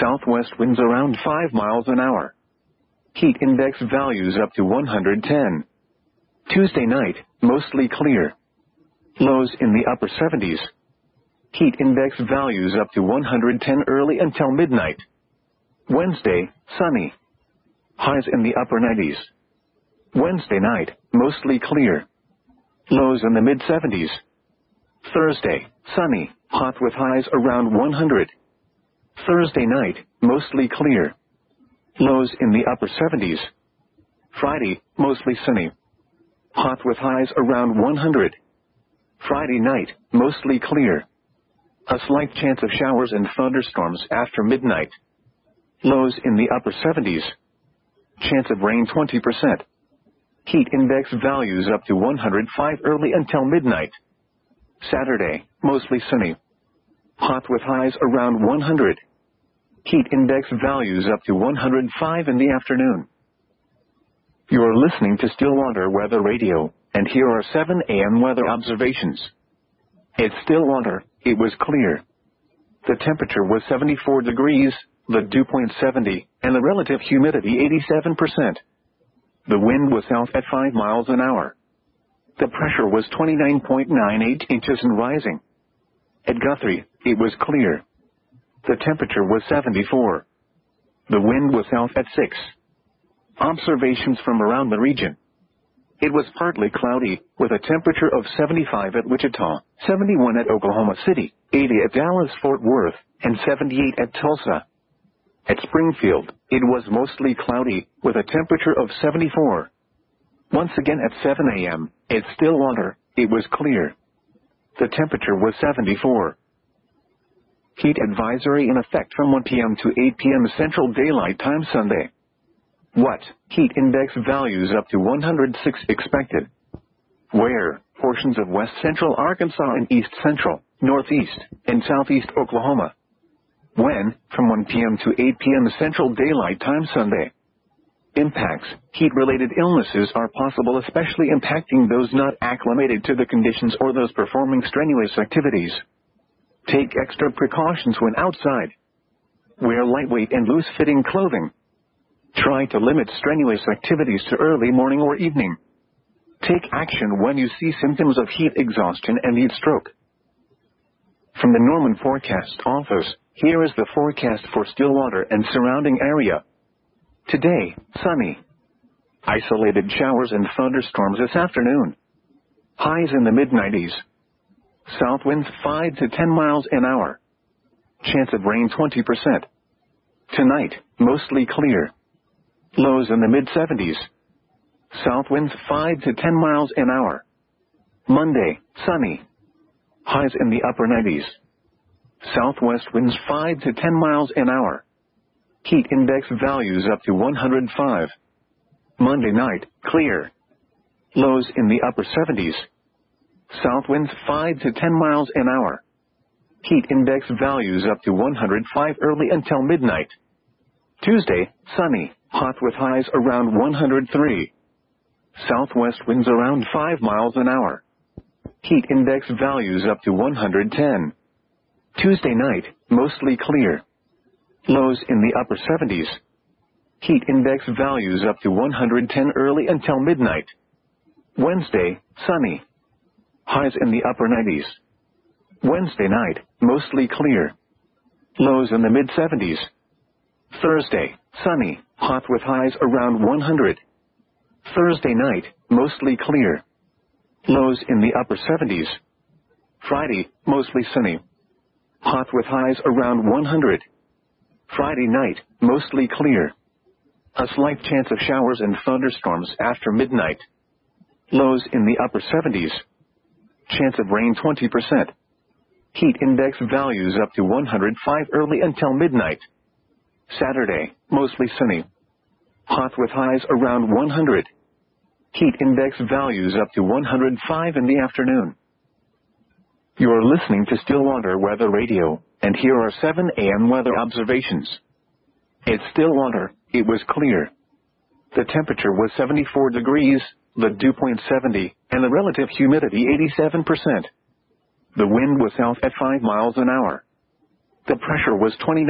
Southwest winds around 5 miles an hour. Heat index values up to 110. Tuesday night, mostly clear. Lows in the upper 70s. Heat index values up to 110 early until midnight. Wednesday, sunny. Highs in the upper 90s. Wednesday night, mostly clear. Lows in the mid-70s. Thursday, sunny, hot with highs around 100. Thursday night, mostly clear. Lows in the upper 70s. Friday, mostly sunny. Hot with highs around 100. Friday night, mostly clear. A slight chance of showers and thunderstorms after midnight. Lows in the upper 70s. Chance of rain 20%. Heat index values up to 105 early until midnight. Saturday, mostly sunny. Hot with highs around 100. Heat index values up to 105 in the afternoon. You are listening to Stillwater Weather Radio, and here are 7 a.m. weather observations. At Stillwater, it was clear. The temperature was 74 degrees, the dew point 70, and the relative humidity 87%. The wind was south at 5 miles an hour. The pressure was 29.98 inches and rising. At Guthrie, it was clear. The temperature was 74. The wind was south at 6. Observations from around the region. It was partly cloudy, with a temperature of 75 at Wichita, 71 at Oklahoma City, 80 at Dallas-Fort Worth, and 78 at Tulsa. At Springfield, it was mostly cloudy, with a temperature of 74. Once again at 7 a.m., at Stillwater, it was clear. The temperature was 74. Heat advisory in effect from 1 p.m. to 8 p.m. Central Daylight Time Sunday. What? Heat index values up to 106 expected. Where? Portions of west central Arkansas and east central, northeast, and southeast Oklahoma. When? From 1 p.m. to 8 p.m. Central Daylight Time Sunday. Impacts. Heat-related illnesses are possible, especially impacting those not acclimated to the conditions or those performing strenuous activities. Take extra precautions when outside. Wear lightweight and loose-fitting clothing. Try to limit strenuous activities to early morning or evening. Take action when you see symptoms of heat exhaustion and heat stroke. From the Norman Forecast Office, here is the forecast for Stillwater and surrounding area. Today, sunny. Isolated showers and thunderstorms this afternoon. Highs in the mid-90s. South winds 5 to 10 miles an hour. Chance of rain 20%. Tonight, mostly clear. Lows in the mid-70s. South winds 5 to 10 miles an hour. Monday, sunny. Highs in the upper 90s. Southwest winds 5 to 10 miles an hour. Heat index values up to 105. Monday night, clear. Lows in the upper 70s. South winds 5 to 10 miles an hour. Heat index values up to 105 early until midnight. Tuesday, sunny, hot with highs around 103. Southwest winds around 5 miles an hour. Heat index values up to 110. Tuesday night, mostly clear. Lows in the upper 70s. Heat index values up to 110 early until midnight. Wednesday, sunny. Highs in the upper 90s. Wednesday night, mostly clear. Lows in the mid-70s. Thursday, sunny, hot with highs around 100. Thursday night, mostly clear. Lows in the upper 70s. Friday, mostly sunny. Hot with highs around 100. Friday night, mostly clear. A slight chance of showers and thunderstorms after midnight. Lows in the upper 70s. Chance of rain 20%. Heat index values up to 105 early until midnight. Saturday, mostly sunny. Hot with highs around 100. Heat index values up to 105 in the afternoon. You are listening to Stillwater Weather Radio, and here are 7 a.m. weather observations. At Stillwater, it was clear. The temperature was 74 degrees, the dew point 70, and the relative humidity 87%. The wind was south at 5 miles an hour. The pressure was 29.